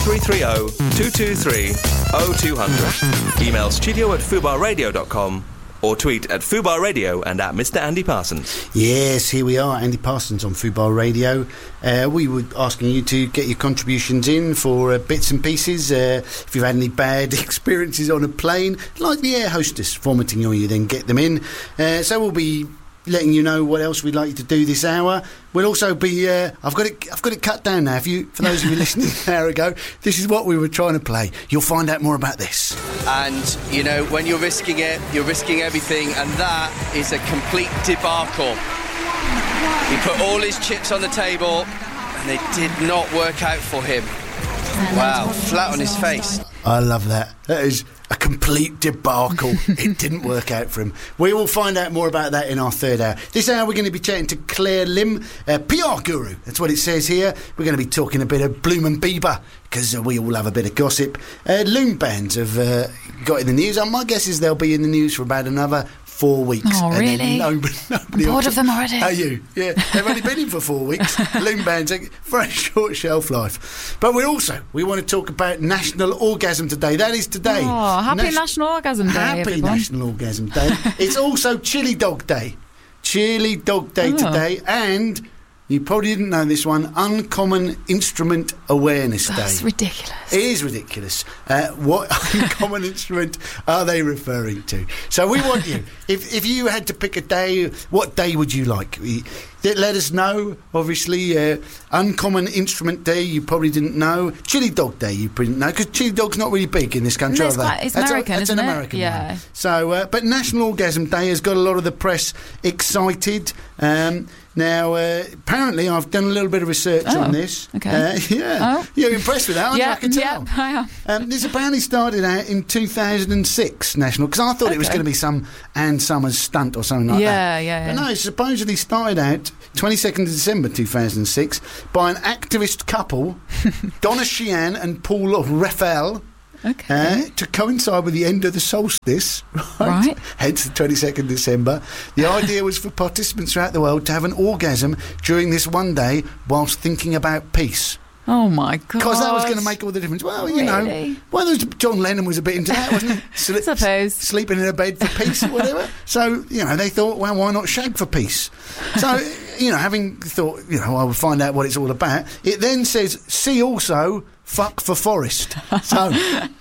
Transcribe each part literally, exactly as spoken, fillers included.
three three zero, two two three, zero two zero zero. Email studio at fubar radio dot com or tweet at Fubar Radio and at Mister Andy Parsons. Yes, here we are, Andy Parsons on Fubar Radio. Uh, we were asking you to get your contributions in for uh, bits and pieces. Uh, if you've had any bad experiences on a plane, like the air hostess vomiting on you, then get them in. Uh, so we'll be letting you know what else we'd like you to do this hour. We'll also be. Uh, I've got it. I've got it cut down now. If you, for those of you listening an hour ago, this is what we were trying to play. You'll find out more about this. And you know, when you're risking it, you're risking everything, and that is a complete debacle. He put all his chips on the table, and they did not work out for him. Wow, flat on his face. I love that. That is a complete debacle. It didn't work out for him. We will find out more about that in our third hour. This hour we're going to be chatting to Claire Lim, uh, P R guru. That's what it says here. We're going to be talking a bit of Bloom and Bieber, because uh, we all love a bit of gossip. Uh, loom bands have uh, got in the news. And my guess is they'll be in the news for about another four weeks. Oh, and really? Nobody, nobody I'm bored of them already. Are you? Yeah. They've only been in for four weeks. Loom bands are very short shelf life. But we also, we want to talk about National Orgasm Day. That is today. Oh, happy Nas- National Orgasm Day, Happy everyone. National Orgasm Day. It's also Chili Dog Day. Chili Dog Day Oh. today. And you probably didn't know this one, Uncommon Instrument Awareness Day. That's ridiculous. It is ridiculous. Uh, what uncommon instrument are they referring to? So we want you, if if you had to pick a day, what day would you like? We, let us know. Obviously, uh, Uncommon Instrument Day, you probably didn't know. Chili Dog Day, you probably didn't know, because chili dog's not really big in this country, No, it's are they? quite- it's That's a- American, that's isn't an it? American Yeah. one. So, uh, but National Orgasm Day has got a lot of the press excited. Um, now, uh, apparently, I've done a little bit of research Oh, on this. okay. Uh, yeah. Oh. You're impressed with that, aren't you? I Yeah, can tell. yeah, I am. Um, this apparently started out in two thousand six, National, because I thought it was Okay. going to be some Ann Summers stunt or something like Yeah, that. yeah, yeah. But no, it supposedly started out twenty-second of December two thousand six by an activist couple, Donna Sheehan and Paul Raphael, Okay. uh, to coincide with the end of the solstice, right? Right. Hence the twenty-second of December. The idea was for participants throughout the world to have an orgasm during this one day whilst thinking about peace. Oh my god. Because that was going to make all the difference. Well, you know, Really? well, there was, John Lennon was a bit into that, wasn't he? Sli- Suppose. Sleeping in a bed for peace or whatever. So, you know, they thought, well, why not shag for peace? So, you know, having thought, you know, I will find out what it's all about, it then says, see also, fuck for forest. So...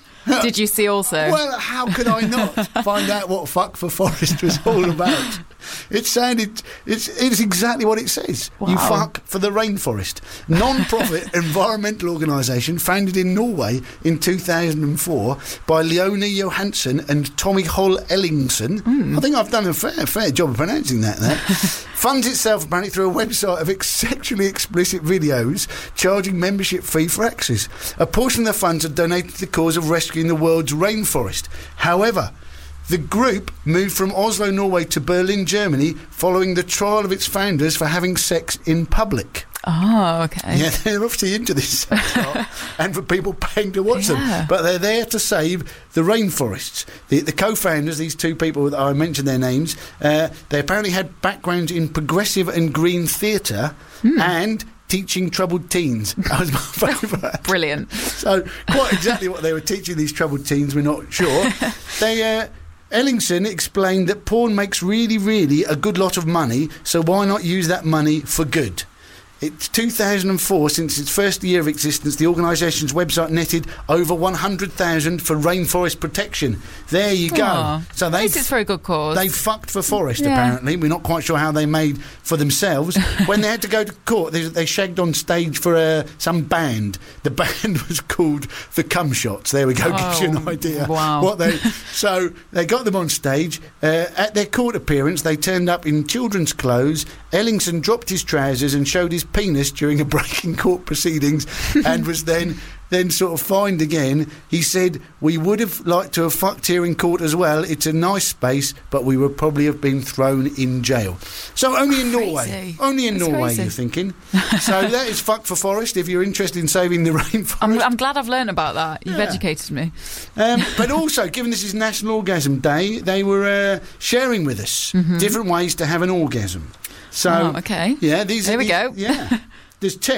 Did you see also? Well, how could I not find out what fuck for forest was all about? It sounded, it's, it's exactly what it says. Wow. You fuck for the rainforest. Non-profit environmental organisation founded in Norway in two thousand four by Leonie Johansson and Tommy Hall Ellingson. Mm. I think I've done a fair, fair job of pronouncing that there. Funds itself apparently through a website of ex- sexually explicit videos, charging membership fee for access. A portion of the funds are donated to the cause of rescuing the world's rainforest. However, the group moved from Oslo, Norway to Berlin, Germany, following the trial of its founders for having sex in public. Oh, okay. Yeah, they're obviously into this sex art and for people paying to watch Yeah. them. But they're there to save the rainforests. The, the co-founders, these two people that I mentioned their names, uh, they apparently had backgrounds in progressive and green theatre Hmm. and teaching troubled teens. That was my favourite. Brilliant. So quite exactly what they were teaching these troubled teens, we're not sure. They... Uh, Ellingson explained that porn makes really, really a good lot of money, so why not use that money for good? It's two thousand four, since its first year of existence, the organisation's website netted over one hundred thousand for rainforest protection. There you go. Aw, so at they least it's for a good cause. They fucked for forest, Yeah. apparently. We're not quite sure how they made for themselves. When they had to go to court, they, they shagged on stage for uh, some band. The band was called the Cum Shots. There we go, gives you an Oh, idea. wow. What they, so they got them on stage. Uh, at their court appearance, they turned up in children's clothes. Ellingson dropped his trousers and showed his penis during a break in court proceedings and was then then sort of fined again. He said, we would have liked to have fucked here in court as well. It's a nice space, but we would probably have been thrown in jail. So only in Crazy. Norway. Only in That's Norway, crazy. you're thinking. So that is fuck for forest if you're interested in saving the rainforest. I'm, I'm glad I've learned about that. You've Yeah. educated me. Um, but also, given this is National Orgasm Day, they were uh, sharing with us different ways to have an orgasm. So, Mm-hmm. Oh, okay. yeah, these Here are we these- go. Yeah, there's ten.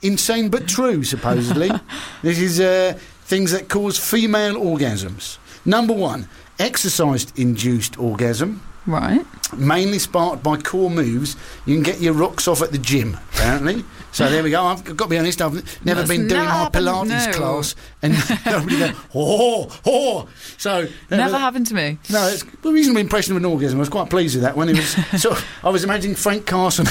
insane but true, supposedly. This is uh, things that cause female orgasms. Number one, exercise-induced orgasm. Right. Mainly sparked by core moves. You can get your rocks off at the gym, apparently. So there we go. I've got to be honest, I've never That's been doing never my happened, Pilates no. class and nobody go, oh, oh. So, Never uh, happened to me. No, it's a reasonable impression of an orgasm. I was quite pleased with that one. It was sort of, I was imagining Frank Carson.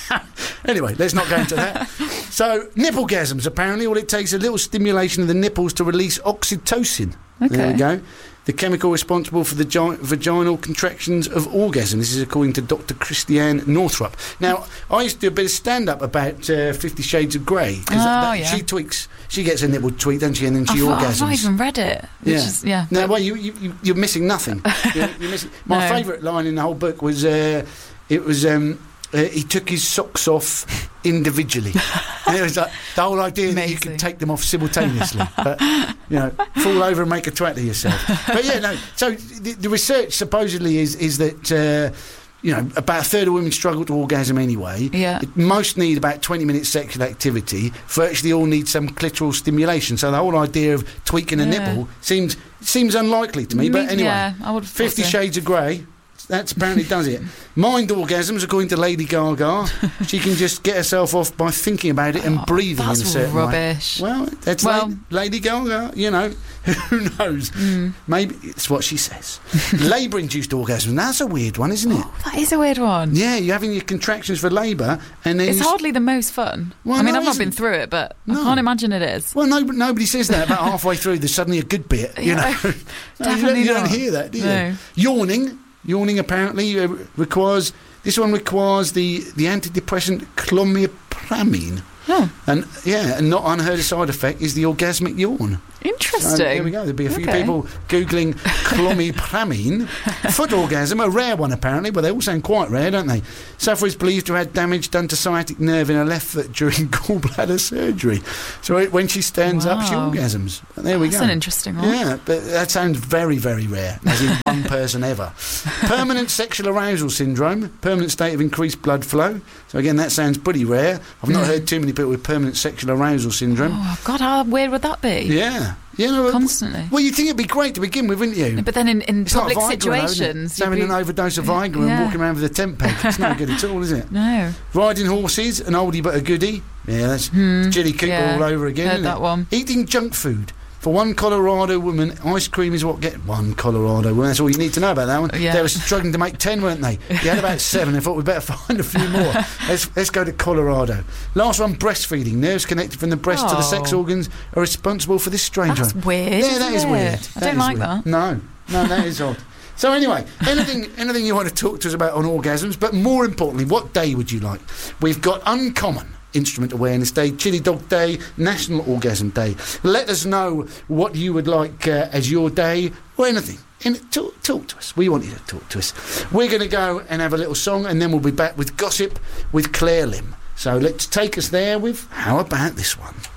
Anyway, let's not go into that. So, nipplegasms, apparently, all it takes is a little stimulation of the nipples to release oxytocin. Okay. There we go. The chemical responsible for the gi- vaginal contractions of orgasm. This is according to Doctor Christiane Northrup. Now, I used to do a bit of stand-up about uh, Fifty Shades of Grey. Oh, that, yeah. She tweaks, she gets a nipple tweak, doesn't she, and then she I've, orgasms. I've not even read it. Which Yeah. Is, yeah. No, well, you, you, you, you're missing nothing. you're, you're missing. My No. favourite line in the whole book was, uh, it was, um, uh, he took his socks off individually. And it was like the whole idea that you could Amazing. take them off simultaneously. But, you know, fall over and make a twat of yourself. But yeah, no, so the, the research supposedly is, is that, uh, you know, about a third of women struggle to orgasm anyway. Yeah. Most need about twenty minutes sexual activity. Virtually all need some clitoral stimulation. So the whole idea of tweaking a Yeah. nipple seems seems unlikely to me. But anyway, Yeah, I would have thought Fifty so. Shades of Grey. That's apparently does it. Mind orgasms, according to Lady Gaga, she can just get herself off by thinking about it and Oh, breathing that's in a certain way. rubbish. Well, that's Well- Lady, Lady Gaga, you know. Who knows? Mm. Maybe it's what she says. Labour-induced orgasm. That's a weird one, isn't it? Oh, that is a weird one. Yeah, you're having your contractions for labour, and then It's you s- hardly the most fun. Well, I mean, no, I've not isn't- been through it, but No. I can't imagine it is. Well, no, nobody says that. About halfway through, there's suddenly a good bit. You Yeah. know, No, you, don't, Definitely you don't not. hear that, do you? No. Yawning, yawning apparently uh, requires. This one requires the the antidepressant clomipramine. Oh, And yeah, and not unheard of side effect is the orgasmic yawn. interesting. So there we go. There'll be a few Okay. people googling clomipramine. Foot orgasm, a rare one apparently, but they all sound quite rare, don't they? Sufferer is believed to have had damage done to sciatic nerve in her left foot during gallbladder surgery. So it, when she stands up, she Wow. orgasms. There we That's go. an interesting one. Yeah, but that sounds very, very rare, as in one person ever. Permanent sexual arousal syndrome, permanent state of increased blood flow. So again, that sounds pretty rare. I've not heard too many people with permanent sexual arousal syndrome. Oh, God, how weird would that be? Yeah. You know, Constantly. well, you'd think it'd be great to begin with, wouldn't you? But then in, in It's like public Viagra, though, isn't it? situations... It's having you'd an be- overdose of Viagra and Yeah. walking around with a tent peg. It's not good at all, is it? No. Riding horses, an oldie but a goodie. Yeah, that's Jilly Cooper yeah. all over again. Heard isn't that it? one. Eating junk food. For one Colorado woman, ice cream is what get one Colorado woman. That's all you need to know about that one. Yeah. They were struggling to make ten, weren't they? You had about seven. I thought we'd better find a few more. Let's let's go to Colorado. Last one, breastfeeding. Nerves connected from the breast to the sex Oh. organs are responsible for this strange That's one. weird, Yeah, that isn't is it? weird. I That don't is like weird. that. No, no, that is odd. So anyway, anything anything you want to talk to us about on orgasms, but more importantly, what day would you like? We've got Uncommon Instrument Awareness Day, Chili Dog Day, National Orgasm Day. Let us know what you would like uh, as your day, or anything. And talk, talk to us. We want you to talk to us. We're going to go and have a little song, and then we'll be back with gossip with Claire Lim. So let's take us there with How About This One?